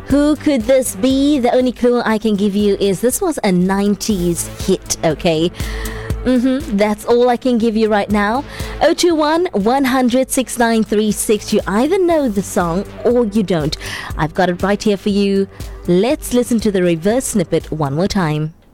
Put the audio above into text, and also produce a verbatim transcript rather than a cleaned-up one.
Who could this be? The only clue I can give you is this was a nineties hit, okay? Mm-hmm. That's all I can give you right now. oh two one, one hundred, six nine three six. You either know the song or you don't. I've got it right here for you. Let's listen to the reverse snippet one more time.